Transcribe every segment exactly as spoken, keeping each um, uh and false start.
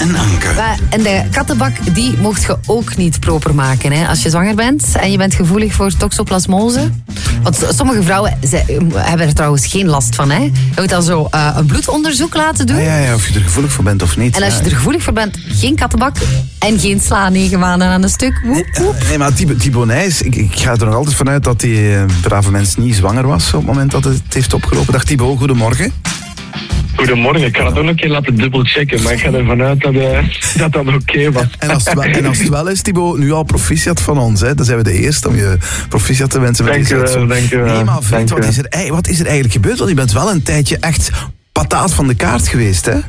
en Anke. En de kattenbak, die mocht je ook niet proper maken. Hè? Als je zwanger bent en je bent gevoelig voor toxoplasmose. Want sommige vrouwen ze, hebben er trouwens geen last van. Hè? Je moet dan zo uh, een bloedonderzoek laten doen. Ja, ja, ja, of je er gevoelig voor bent of niet. En als je ja. er gevoelig voor bent, geen kattenbak en geen sla negen maanden aan een stuk. Woep, woep. Nee, nee, maar Thibaut Nijs, ik, ik ga er nog altijd vanuit dat die uh, brave mens niet zwanger was op het moment dat het heeft opgelopen. Dag Thibaut, goedemorgen. Goedemorgen, ik ga het ook nog een keer laten dubbelchecken, maar ik ga ervan uit dat uh, dat, dat oké okay was. En als, het wel, en als het wel is, Thibaut, nu al proficiat van ons, hè? Dan zijn we de eerste om je proficiat te wensen. Dank je wel, dank je wel. Nee, maar vriend, wat is, er, wat is er eigenlijk gebeurd? Want je bent wel een tijdje echt pataat van de kaart geweest, hè?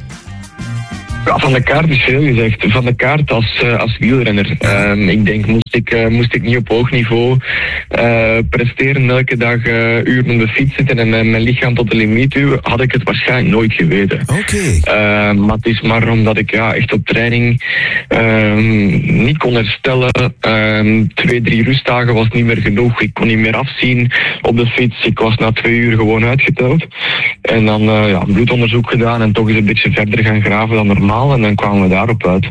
Ja, van de kaart is veel gezegd. Van de kaart als, uh, als wielrenner. Uh, ik denk, moest ik, uh, moest ik niet op hoog niveau uh, presteren, elke dag uh, uren op de fiets zitten en mijn, mijn lichaam tot de limiet duwen, had ik het waarschijnlijk nooit geweten. Oké. Okay. Uh, maar het is maar omdat ik ja, echt op training uh, niet kon herstellen. Uh, twee, drie rustdagen was niet meer genoeg. Ik kon niet meer afzien op de fiets. Ik was na twee uur gewoon uitgeteld. En dan uh, ja, bloedonderzoek gedaan en toch eens een beetje verder gaan graven dan normaal. En dan kwamen we daarop uit.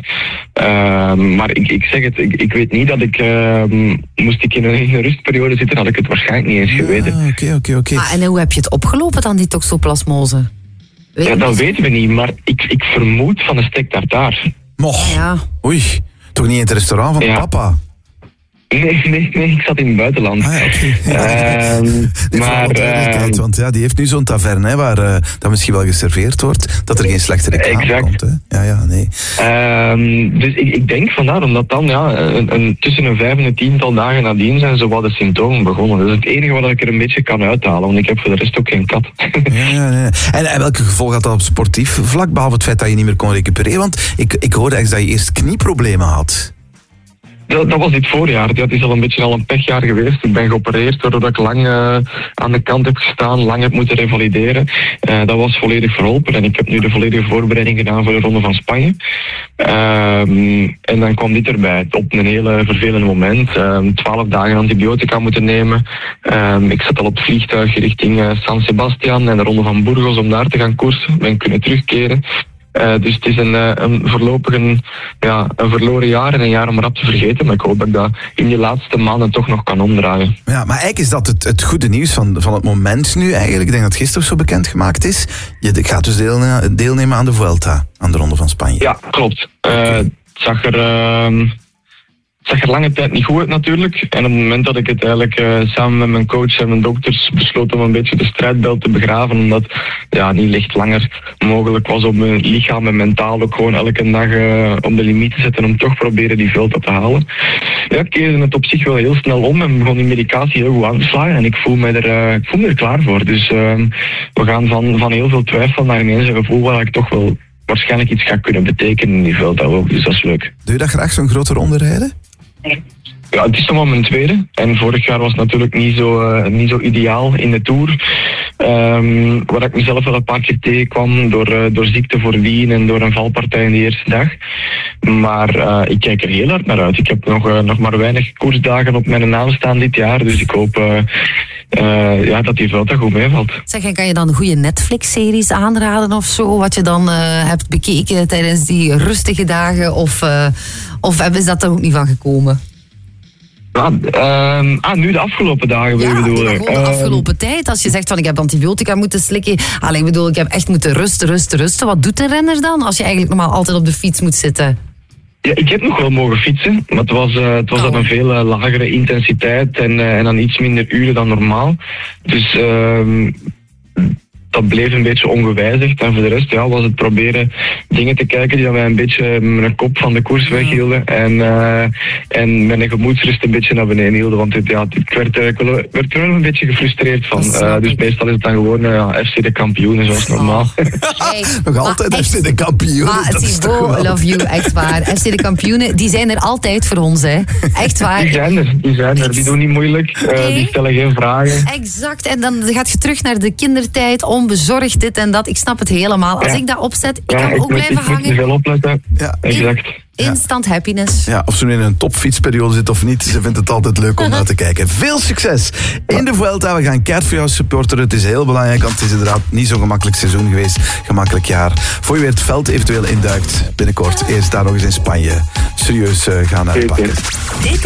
Uh, maar ik, ik zeg het, ik, ik weet niet dat ik... Uh, moest ik in een, in een rustperiode zitten, had ik het waarschijnlijk niet eens geweten. Ah, oké, oké, oké. En hoe heb je het opgelopen dan, die toxoplasmose? Weet ja, dat weten we niet, maar ik, ik vermoed van een steak tartaar. Moch. Ja. Oei, toch niet in het restaurant van ja. papa? Nee, nee, nee, ik zat in het buitenland. Ah, ja, okay. uh, maar, uh, want ja, die heeft nu zo'n taverne hè, waar uh, dat misschien wel geserveerd wordt, dat er geen slechte reclame exact. komt. Hè? Ja, ja, nee. Uh, dus ik, ik denk vandaar, omdat dan ja, een, een, tussen een vijf en een tiental dagen nadien zijn zo wat de symptomen begonnen. Dat is het enige wat ik er een beetje kan uithalen, want ik heb voor de rest ook geen kat. ja, ja, nee. en, en welke gevolgen had dat op sportief vlak, behalve het feit dat je niet meer kon recupereren? Want ik, ik hoorde echt dat je eerst knieproblemen had. Dat, dat was dit voorjaar. Dat is al een beetje al een pechjaar geweest. Ik ben geopereerd doordat ik lang uh, aan de kant heb gestaan, lang heb moeten revalideren. Uh, dat was volledig verholpen en ik heb nu de volledige voorbereiding gedaan voor de Ronde van Spanje. Uh, en dan kwam dit erbij, op een hele vervelende moment. Twaalf uh, dagen antibiotica moeten nemen. Uh, ik zat al op het vliegtuig richting uh, San Sebastian en de Ronde van Burgos om daar te gaan koersen. Ben kunnen terugkeren. Uh, dus het is een, uh, een voorlopig een, ja, een verloren jaar en een jaar om rap te vergeten. Maar ik hoop dat ik dat in die laatste maanden toch nog kan omdraaien. Ja, maar eigenlijk is dat het, het goede nieuws van, van het moment nu eigenlijk. Ik denk dat het gisteren zo bekendgemaakt is. Je gaat dus deelnemen, deelnemen aan de Vuelta, aan de Ronde van Spanje. Ja, klopt. Uh, het zag er... Uh, Het zag er lange tijd niet goed uit natuurlijk. En op het moment dat ik het eigenlijk uh, samen met mijn coach en mijn dokters besloot om een beetje de strijdbel te begraven, omdat ja, niet licht langer mogelijk was om mijn lichaam en mentaal ook gewoon elke dag uh, op de limiet te zetten om toch proberen die Vuelta te halen. Ja, ik keerde het op zich wel heel snel om en begon die medicatie heel goed aan te slagen en ik voel me er, uh, ik voel me er klaar voor. Dus uh, we gaan van, van heel veel twijfel naar ineens een gevoel waar ik toch wel waarschijnlijk iets ga kunnen betekenen in die Vuelta ook. Dus dat is leuk. Doe je dat graag, zo'n grote ronde rijden? Ja, het is nog maar mijn tweede. En vorig jaar was het natuurlijk niet zo, uh, niet zo ideaal in de Tour. Um, waar ik mezelf wel een paar keer tegenkwam door, uh, door ziekte voordien en door een valpartij in de eerste dag. Maar uh, ik kijk er heel hard naar uit. Ik heb nog, uh, nog maar weinig koersdagen op mijn naam staan dit jaar. Dus ik hoop uh, uh, ja, dat die Vuelta goed meevalt. Zeg, en kan je dan goede Netflix-series aanraden of zo? Wat je dan uh, hebt bekeken tijdens die rustige dagen? Of, uh, of is dat er ook niet van gekomen? Ja, uh, ah, nu de afgelopen dagen wil ja, je bedoelen. Ja, gewoon de afgelopen uh, tijd. Als je zegt van ik heb antibiotica moeten slikken. Alleen ik bedoel, ik heb echt moeten rusten, rusten, rusten. Wat doet de renner dan als je eigenlijk normaal altijd op de fiets moet zitten? Ja, ik heb nog wel mogen fietsen, maar het was, uh, het was oh. aan een veel uh, lagere intensiteit en, uh, en dan iets minder uren dan normaal. Dus... Uh, dat bleef een beetje ongewijzigd. En voor de rest ja, was het proberen dingen te kijken die mij een beetje mijn kop van de koers weghielden. En, uh, en mijn gemoedsrust een beetje naar beneden hielden. Want het, ja, ik werd, uh, ik werd er wel een beetje gefrustreerd van. Uh, dus meestal is het dan gewoon uh, ja, F C de kampioenen zoals normaal. Hey, Nog altijd F C de kampioenen. Maar Thibaut, love you, echt waar. F C de kampioenen, die zijn er altijd voor ons, hè. Echt waar. Die zijn er, die zijn er. Die doen niet moeilijk. Uh, nee. Die stellen geen vragen. Exact. En dan gaat je terug naar de kindertijd om onbezorgd, dit en dat. Ik snap het helemaal. Als Ja. ik dat opzet, ik Ja, kan ik ook moet, blijven ik moet te hangen. veel opletten. Ja. Exact. Instant happiness. Ja, of ze nu in een topfietsperiode zit of niet, ze vindt het altijd leuk om naar te kijken. Veel succes in de Vuelta. We gaan keihard voor jou supporteren. Het is heel belangrijk, want het is inderdaad niet zo'n gemakkelijk seizoen geweest. Gemakkelijk jaar. Voor je weer het veld eventueel induikt binnenkort. Eerst daar nog eens in Spanje serieus uh, gaan uitpakken.